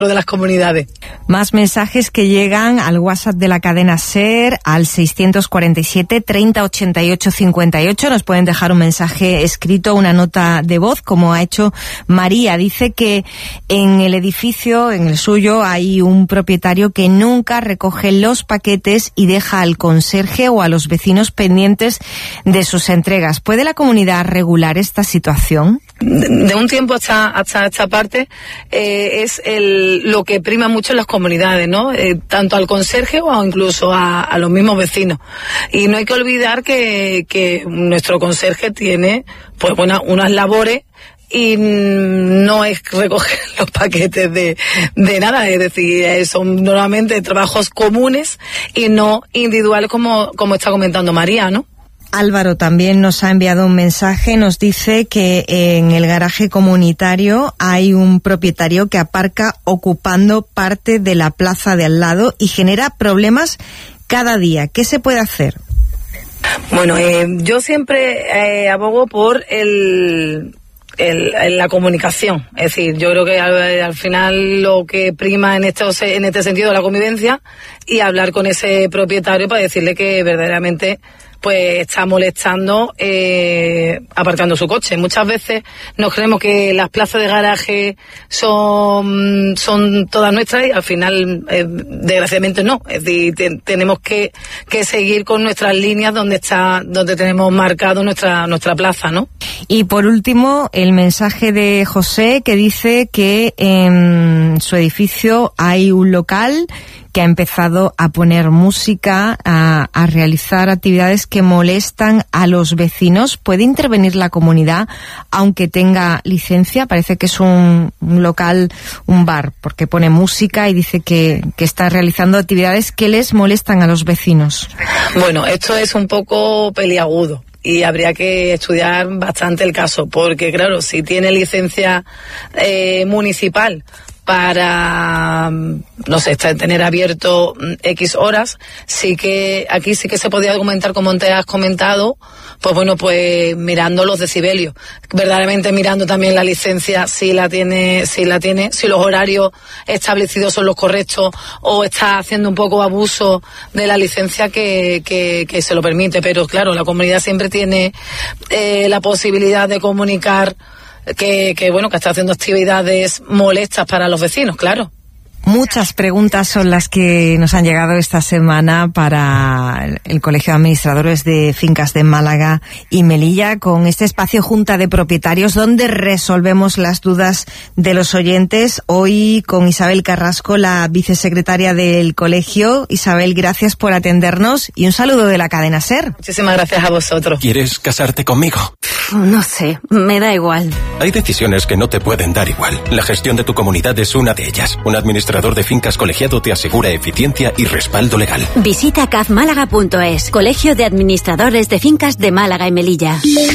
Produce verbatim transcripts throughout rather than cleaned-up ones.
de las comunidades. Más mensajes que llegan al WhatsApp de la cadena SER, al seiscientos cuarenta y siete, treinta, ochenta y ocho, cincuenta y ocho. Nos pueden dejar un mensaje escrito, una nota de voz, como ha hecho María. Dice que en el edificio, en el suyo, hay un propietario que nunca recoge los paquetes y deja al conserje o a los vecinos pendientes de sus entregas. ¿Puede la comunidad regular esta situación? De un tiempo hasta, hasta esta parte eh, es el, lo que prima mucho en las comunidades, ¿no? Eh, tanto al conserje o incluso a, a los mismos vecinos. Y no hay que olvidar que, que nuestro conserje tiene pues bueno, unas labores y no es recoger los paquetes de, de nada, es decir, son normalmente trabajos comunes y no individuales como, como está comentando María, ¿no? Álvaro también nos ha enviado un mensaje, nos dice que en el garaje comunitario hay un propietario que aparca ocupando parte de la plaza de al lado y genera problemas cada día. ¿Qué se puede hacer? Bueno, eh, yo siempre eh, abogo por el... El, el, la comunicación, es decir, yo creo que al, al final lo que prima en este, en este sentido es la convivencia y hablar con ese propietario para decirle que verdaderamente pues está molestando eh, aparcando su coche. Muchas veces nos creemos que las plazas de garaje son son todas nuestras y al final eh, desgraciadamente no, es decir, te, tenemos que, que seguir con nuestras líneas donde está donde tenemos marcado nuestra nuestra plaza, ¿no? Y por último, el mensaje de José que dice que en su edificio hay un local que ha empezado a poner música, a, a realizar actividades que molestan a los vecinos. ¿Puede intervenir la comunidad aunque tenga licencia? Parece que es un, un local, un bar, porque pone música y dice que, que está realizando actividades que les molestan a los vecinos. Bueno, esto es un poco peliagudo. Y habría que estudiar bastante el caso, porque claro, si tiene licencia eh, municipal para, no sé, tener abierto X horas, sí que aquí sí que se podía argumentar, como te has comentado, pues bueno, pues mirando los decibelios, verdaderamente mirando también la licencia, si la tiene, si la tiene, si los horarios establecidos son los correctos o está haciendo un poco abuso de la licencia que, que, que se lo permite. Pero claro, la comunidad siempre tiene eh, la posibilidad de comunicar que, que bueno, que está haciendo actividades molestas para los vecinos, claro. Muchas preguntas son las que nos han llegado esta semana para el Colegio de Administradores de Fincas de Málaga y Melilla, con este espacio Junta de Propietarios donde resolvemos las dudas de los oyentes. Hoy con Isabel Carrasco, la vicesecretaria del colegio. Isabel, gracias por atendernos y un saludo de la cadena SER. Muchísimas gracias a vosotros. ¿Quieres casarte conmigo? No sé, me da igual. Hay decisiones que no te pueden dar igual. La gestión de tu comunidad es una de ellas. Un administrador de fincas colegiado te asegura eficiencia y respaldo legal. Visita caf málaga punto es, Colegio de Administradores de Fincas de Málaga y Melilla.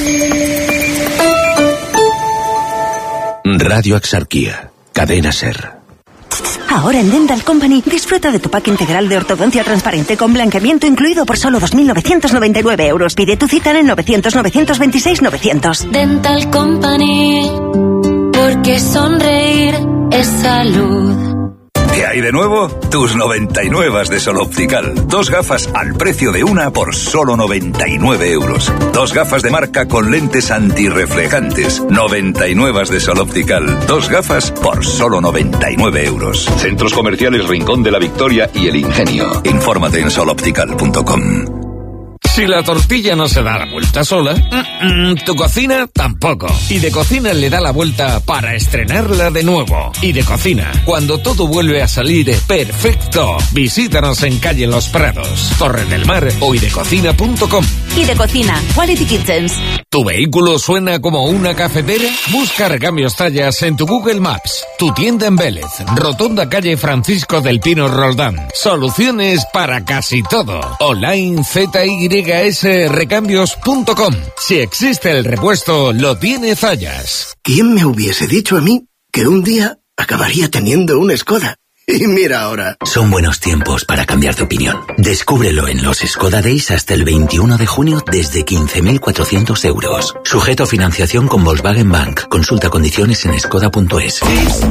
Radio Exarquía, cadena SER. Ahora en Dental Company disfruta de tu pack integral de ortodoncia transparente con blanqueamiento incluido por solo dos mil novecientos noventa y nueve euros. Pide tu cita en el novecientos, novecientos veintiséis, novecientos. Dental Company, porque sonreír es salud. ¿Qué hay de nuevo? Tus noventa y nueve de Sol Optical. Dos gafas al precio de una por solo noventa y nueve euros. Dos gafas de marca con lentes antirreflejantes. noventa y nueve de Sol Optical. Dos gafas por solo noventa y nueve euros. Centros Comerciales Rincón de la Victoria y El Ingenio. Infórmate en sol optical punto com. Si la tortilla no se da la vuelta sola, mm, mm, tu cocina tampoco. Y de Cocina le da la vuelta para estrenarla de nuevo. Y de Cocina, cuando todo vuelve a salir perfecto. Visítanos en calle Los Prados, Torre del Mar o idecocina punto com. Y de Cocina, Quality Kitchens. ¿Tu vehículo suena como una cafetera? Busca Recambios Tallas en tu Google Maps. Tu tienda en Vélez, Rotonda calle Francisco del Pino Roldán. Soluciones para casi todo. Online Z Y S recambios punto com. Si existe el repuesto, lo tiene Zayas. ¿Quién me hubiese dicho a mí que un día acabaría teniendo un Skoda? Y mira ahora. Son buenos tiempos para cambiar de opinión. Descúbrelo en los Skoda Days hasta el veintiuno de junio desde quince mil cuatrocientos euros. Sujeto a financiación con Volkswagen Bank. Consulta condiciones en skoda punto es.